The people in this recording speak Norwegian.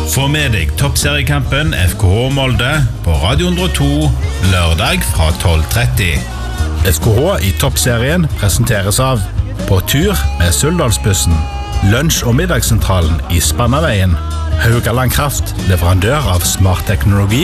Få med deg toppseriekampen FKH Molde på Radio 102 lørdag fra 12:30. FKH i toppserien presenteres av På tur med Suldalsbussen, lunsj- og middagssentralen i Spannaveien, Haugaland Kraft, leverandør av smart teknologi